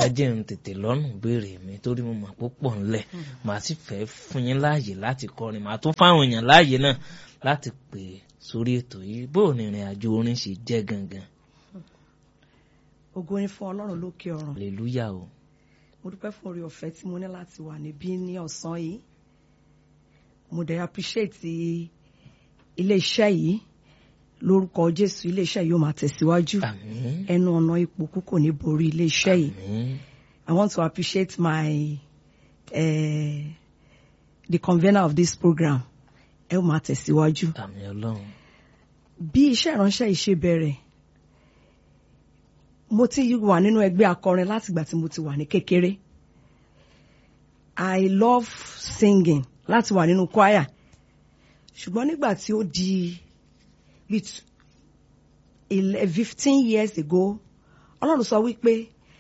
jẹ́ n tètè lọ́rùn béèrè mi torí mo mọ̀ púpọ̀ ńlẹ̀ màá sì fẹ́ fún yín láàyè láti kọrin màá tún fáwọn èèyàn láàyè náà láti pè sórí ètò yìí bó ní ìrìn àjò orin ṣe jẹ́ gangan. Ògo ni fún Ọlọ́run lókè ọ̀run. Hallelujah o. Mo dúpẹ́ fún oore ọ̀fẹ́ tí mo ní láti wà níbí ní ọ̀sán yìí. Mo dẹ̀ appreciate ilé-iṣẹ́ yìí. Lórúkọ Jésù ilé-iṣẹ́ yìí ó máa tẹ̀síwájú. Àmín. Ẹnu ọ̀nà ipò kò ní borí ilé-iṣẹ́ yìí. Àmín. I want to appreciate the convener of this program. Ẹ ó máa tẹ̀síwájú. Àmín Ọlọ́run. Bí iṣẹ́ ìránṣẹ́ yìí ṣe bẹ̀rẹ̀, mo ti wà nínú ẹgbẹ́ akọrin láti ìgbà tí mo ti wà ní kékeré. I love singing láti wà nínú choir. Ṣùgbọ́n nígbà tí ó di 15 years ago, Ọlọ́run sọ wípé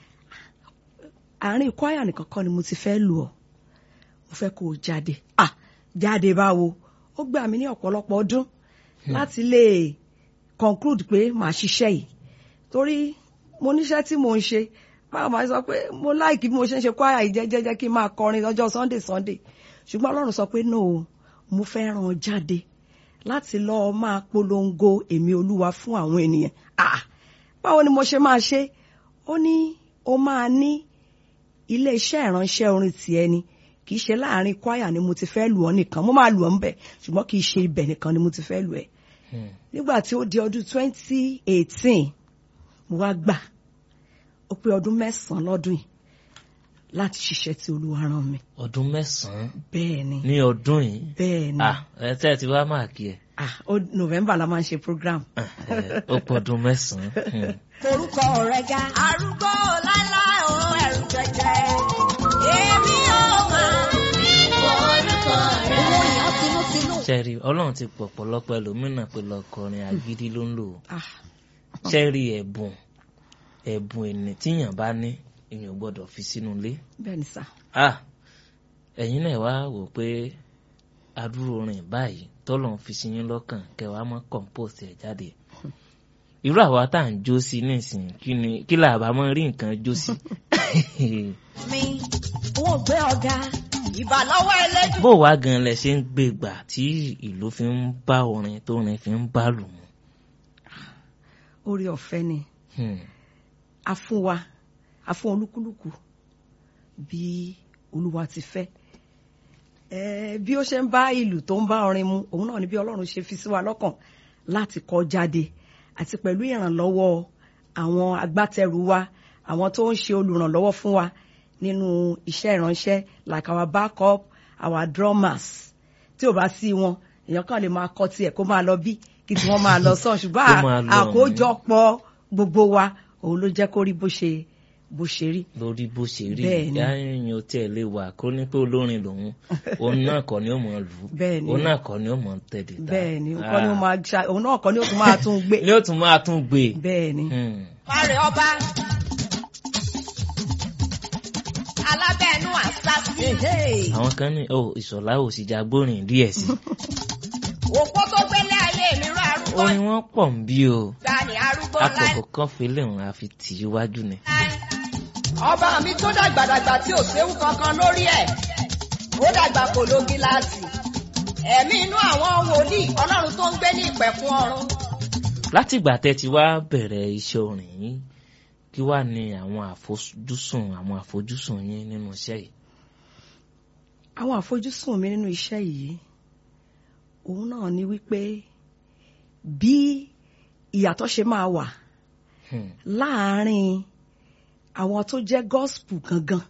àárín choir nìkan kọ́ ni mo ti fẹ́ lù ọ́. Mo fẹ́ kó o jáde. Jáde báwo? Ó gbà mí ní ọ̀pọ̀lọpọ̀ ọdún láti lè conclude pé màá ṣiṣẹ́ yìí. Torí mo níṣẹ́ tí mo ń ṣe. Báwo máa sọ pé mo like bí mo ṣe ń ṣe choir yìí jẹ́jẹ́ kí n máa kọrin lọ́jọ́ Sunday. Ṣùgbọ́n Ọlọ́run sọ pé no, mo fẹ́ rán ọ jáde láti lọ máa polongo èmi Olúwa fún àwọn ènìyàn. Báwo ni mo ṣe máa ṣe? Ó ní o máa ní ilé iṣẹ́ ìránṣẹ́ orin tiẹ̀ ni. Kì í ṣe láàrin choir ni mo ti fẹ́ lù ọ́ nìkan. Mo máa lù ọ́ ńbẹ̀ ṣùgbọ́n kì í ṣe ibẹ̀ nìkan ni mo ti fẹ́ lù ẹ́. Nígbà tí ó di ọdún 2018 mo wá gbà ó pé ọdún 9 lọ́dún yìí láti ṣiṣẹ́ tí Olúwa rán mi. Ọdún 9. Bẹ́ẹ̀ ni. Ní ọdún yìí. Bẹ́ẹ̀ ni. Ẹ tẹ́ ẹ ti wá máa kí ẹ. November la máa ń ṣe program. Ó pọ̀ ọdún 9. Orúkọ rẹ̀ ga. Arúgbó láíláí o ẹ̀rù jẹjẹ. Èmi ò máa orúkọ rẹ̀. Owó ìyá tinútinú. Ṣẹ́rí Ọlọ́run ti pọ̀ pọ̀lọpọ̀ ẹlòmíràn pé lọ́kọrin agídí ló ń lò. Ṣẹ́rí ẹ̀bùn ẹni tíyàn bá ní èèyàn gbọ́dọ̀ fi sínú ilé. Bẹ́ẹ̀ ni sà. Ẹ̀yin náà wá wò pé adúrò orin báyìí tọ́lọ̀ ń fi sí yín lọ́kàn kẹwàá mọ́ compose ẹ̀ jáde. Irú àwa tá à ń jó sí nísìnyí kí làbá mọ́ rí nǹkan jó sí. Mi ò gbé ọ̀gá ìbà lọ́wọ́ ẹlẹ́jù. Bó wá gan lẹ ṣe ń gbé gbà tí ìlú fi ń bá orin tó orin fi ń bá lù mú. Oore ọ̀fẹ́ ni. A fún olúkúlùkù bí Olúwa ti fẹ́. Bí ó ṣe ń bá ìlù tó ń bá orin mu òun náà ni bí Ọlọ́run ṣe fi sí wa lọ́kàn láti kọ jáde àti pẹ̀lú ìrànlọ́wọ́ àwọn agbátẹrù wa àwọn tó ń ṣe olùrànlọ́wọ́ fún wa nínú iṣẹ́ ìránṣẹ́ like our backup our drummers tí ò bá sí wọn èèyàn kan lè máa kọ tiẹ̀ kó máa lọ bí kí tí wọ́n máa lọ sọ ṣùgbọ́n àkójọpọ̀ gbogbo wa òun ló jẹ́ kó rí bó ṣe rí. Lórí bó ṣe rí yáyìn ó tẹ̀ lé wà kó ní pé olórin lòun òun náà kọ́ ni ó mọ̀ lù òun náà kọ́ ni ó mọ̀ tẹ̀lé ta. Bẹ́ẹ̀ni òun náà kọ́ ni ó tún máa tún gbé. ni ó tún máa tún gbé. Bẹ́ẹ̀ni. Fárẹ̀ ọba alábẹ́ẹ̀nú àṣàṣì. Àwọn kan ní Ìṣọ̀lá ò sì jagbórin díẹ̀ sí. Òpó tó gbélé ayé mi rú arúgbó. Orin wọn pọ̀ ń bí o. Gbani arúgbó láì. Akọ̀kọ̀ kan fi léhùn àfi tì í wájú ni. Ọba mi tó dàgbàdàgbà tí ò séwu kankan lórí ẹ̀. Ó dàgbà kò lo gíláàsì. Ẹ̀mí inú àwọn wòlíì Ọlọ́run tó ń gbé ní ìpẹ̀kun ọ̀run. Látìgbà tẹ́ ti wá bẹ̀rẹ̀ iṣẹ́ orin yìí kí wá ní àwọn àfojúsùn yín nínú iṣẹ́ yìí? Àwọn àfojúsùn mi nínú iṣẹ́ yìí òun náà ni wípé bí ìyàtọ̀ ṣe máa wà láàárín àwọn tó jẹ́ gospel gangan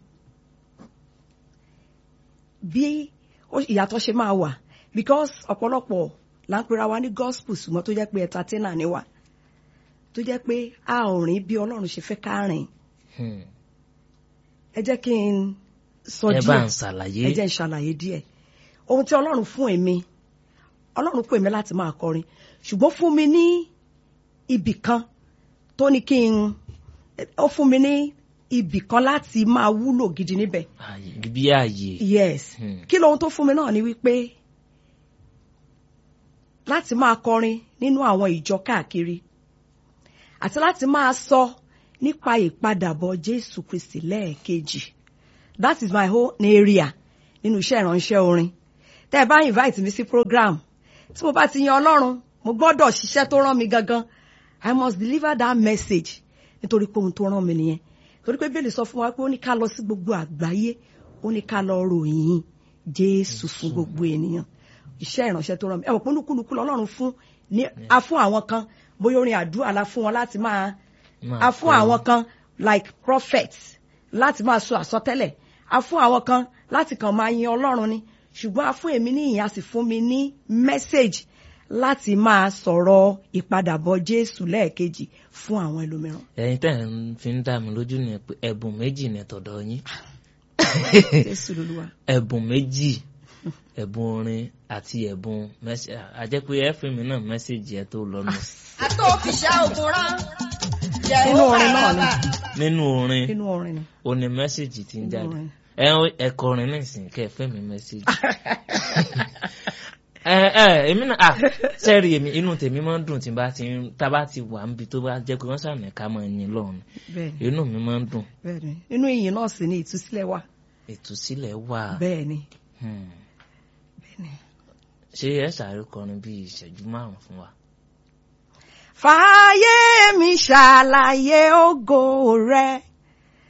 bí ìyàtọ̀ ṣe máa wà because ọ̀pọ̀lọpọ̀ là ń pera wa ní gospel ṣùgbọ́n tó jẹ́ pé entertainer ni wà tó jẹ́ pé a ò rìn bí Ọlọ́run ṣe fẹ́ ká rìn. Ẹ jẹ́ kí n sọ díẹ̀. Ẹ bá ń ṣàlàyé. Ẹ jẹ́ n ṣàlàyé díẹ̀. Ohun tí Ọlọ́run fún èmi Ọlọ́run pè mí láti máa kọrin ṣùgbọ́n fún mi ní ibì kan tó ní ó fún mi ní ibì kan láti máa wúlò gidi níbẹ̀. Bí ààyè. Yes. Kí lóhun tó fún mi náà ni wípé láti máa kọrin nínú àwọn ìjọ káàkiri àti láti máa sọ nípa ìpadàbọ̀ Jésù Kristi lẹ́ẹ̀kejì. That is my whole area nínú iṣẹ́ ìránṣẹ́ orin. Tẹ́ ẹ bá invite mi sí program, tí mo bá ti yan Ọlọ́run, mo gbọ́dọ̀ ṣiṣẹ́ tó rán mi gangan. I must deliver that message nítorí pé ohun tó rán mi nìyẹn. Torí pé Bíbélì sọ fún wa pé ó ní ká lọ sí gbogbo àgbáyé, ó ní ká lọ ròyìn Jésù fún gbogbo ènìyàn. Iṣẹ́ ìránṣẹ́ tó rán mi. Ẹ mọ̀ pé olúkúlùkù l'Ọlọ́run fún ní a fún àwọn kan bóyá orin àdúrà la fún wọn láti máa a fún àwọn kan like prophets láti máa sọ àsọtẹ́lẹ̀. A fún àwọn kan láti kàn máa yin Ọlọ́run ni. Ṣùgbọ́n a fún èmi ní ìyìn, a sì fún mi ní message láti máa sọ̀rọ̀ ìpadàbọ̀ Jésù lẹ́ẹ̀kejì fún àwọn ẹlòmíràn. Ẹ̀yin tẹ́ ń fi ń dá mi lójú ni pé ẹ̀bùn méjì ni tọ̀dọ̀ yín. Jésù lolúwa. Ẹ̀bùn méjì, ẹ̀bùn orin àti ẹ̀bùn mẹ́sẹ̀jì. A jẹ́ pé ẹ fún mi náà mẹ́sẹ̀jì ẹ tó lọ́nà. Àtó òfìṣà ògùn rán. Nínú orin náà ni. Nínú orin ni. O ní mẹ́sẹ̀jì tí ń jáde. Ẹ kọrin nísìnyí kẹ́ ẹ fẹ́ mi mẹ́sẹ̀jì. Èmi náà sẹ́ẹ̀rì èmi inú tèmi máa ń dùn tí tá bá ti wà níbi tó bá jẹ́ pé wọ́n ṣàmì ká máa yin lọ́run. Inú mi máa ń dùn. Bẹ́ẹ̀ni, inú ìyìn náà sì ni ìtúsílẹ̀ wà. Ìtúsílẹ̀ wà. Bẹ́ẹ̀ni. Ṣé ẹ ṣàárẹ̀ kọrin bíi ìṣẹ́jú 5 fún wa? Fàyè mi ṣàlàyé ògo rẹ.